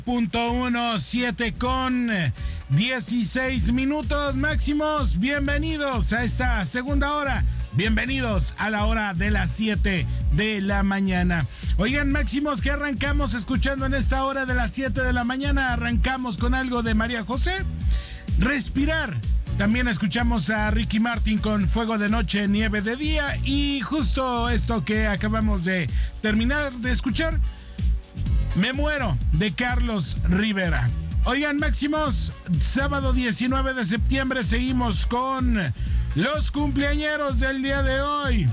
7 con 16 minutos. Máximos, bienvenidos a esta segunda hora. Bienvenidos a la hora de las 7 de la mañana. Oigan, Máximos, ¿qué arrancamos escuchando en esta hora de las 7 de la mañana? Arrancamos con algo de María José. Respirar. También escuchamos a Ricky Martin con Fuego de Noche, Nieve de Día. Y justo esto que acabamos de terminar de escuchar, Me Muero, de Carlos Rivera. Oigan, Máximos, sábado 19 de septiembre seguimos con los cumpleañeros del día de hoy.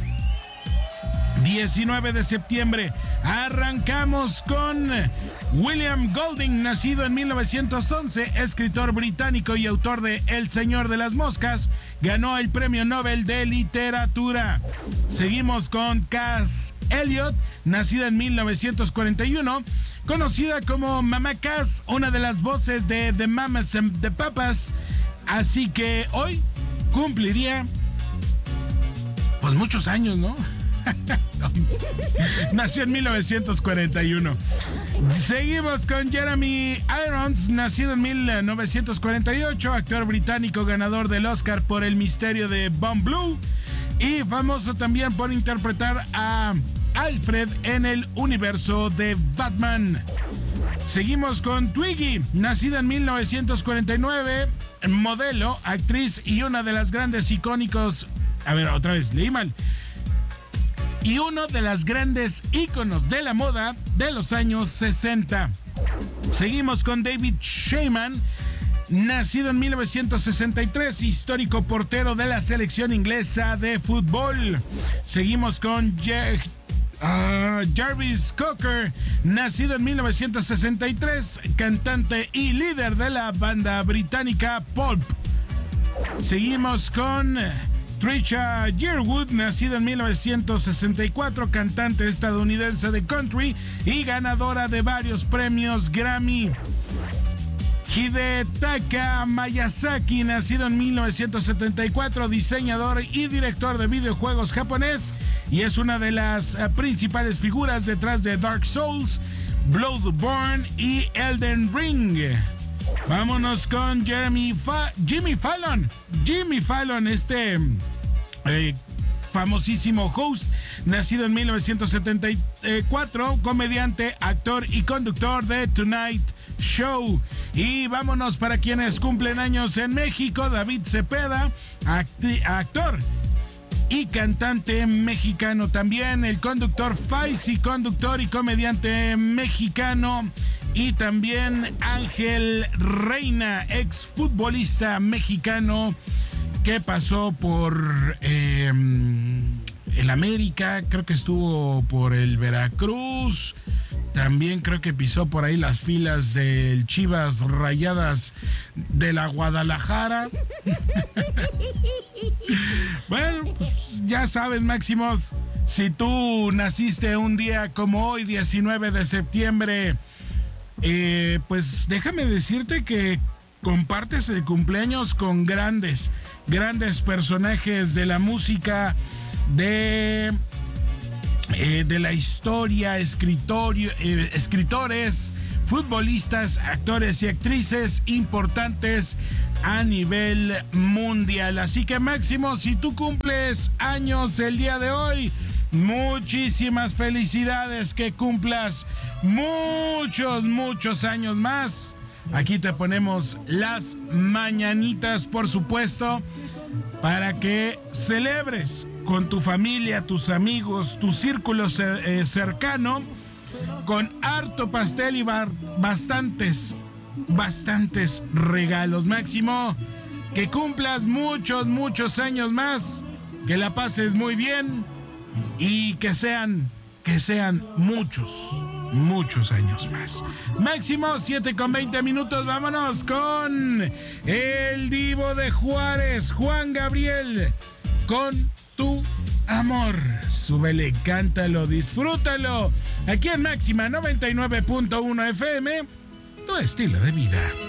19 de septiembre arrancamos con William Golding, nacido en 1911, escritor británico y autor de El Señor de las Moscas, ganó el Premio Nobel de Literatura. Seguimos con Cass Elliot, nacida en 1941, conocida como Mama Cass, una de las voces de The Mamas and the Papas, así que hoy cumpliría pues muchos años, ¿no? Nació en 1941. Seguimos con Jeremy Irons, nacido en 1948, actor británico ganador del Oscar por El misterio de Von Blue y famoso también por interpretar a Alfred en el universo de Batman. Seguimos con Twiggy, nacida en 1949, modelo, actriz y una de las grandes icónicos. A ver, otra vez, leí mal. Y uno de los grandes íconos de la moda de los años 60. Seguimos con David Shayman, nacido en 1963, histórico portero de la selección inglesa de fútbol. Seguimos con Jarvis Cocker, nacido en 1963, cantante y líder de la banda británica Pulp. Seguimos con Trisha Yearwood, nacida en 1964, cantante estadounidense de country y ganadora de varios premios Grammy. Hidetaka Miyazaki, nacido en 1974, diseñador y director de videojuegos japonés y es una de las principales figuras detrás de Dark Souls, Bloodborne y Elden Ring. Vámonos con Jimmy Fallon. Jimmy Fallon, famosísimo host, nacido en 1974, comediante, actor y conductor de Tonight Show. Y vámonos para quienes cumplen años en México: David Cepeda, actor y cantante mexicano. También el conductor Faisy, conductor y comediante mexicano. Y también Ángel Reina, exfutbolista mexicano que pasó por el América, creo que estuvo por el Veracruz, también creo que pisó por ahí las filas del Chivas Rayadas de la Guadalajara. Bueno, pues ya sabes, Máximos, si tú naciste un día como hoy, 19 de septiembre, pues déjame decirte que compartes el cumpleaños con grandes personajes de la música, de la historia, escritores, futbolistas, actores y actrices importantes a nivel mundial. Así que, Máximo, si tú cumples años el día de hoy, muchísimas felicidades, que cumplas muchos años más. Aquí te ponemos las mañanitas, por supuesto, para que celebres con tu familia, tus amigos, tu círculo cercano, con harto pastel y bastantes regalos. Máximo, que cumplas muchos años más, que la pases muy bien y que sean muchos años más. Máximo, 7 con 20 minutos. Vámonos con el divo de Juárez, Juan Gabriel, con Tu Amor. Súbele, cántalo, disfrútalo. Aquí en Máxima 99.1 FM, tu estilo de vida.